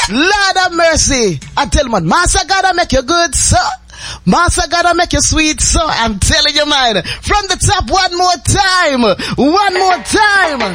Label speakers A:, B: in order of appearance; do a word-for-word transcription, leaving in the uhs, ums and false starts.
A: Lord have mercy. I tell man, Master God, I make you good, sir. Master God, I make you sweet, so I'm telling you, man. From the top, one more time. One more time.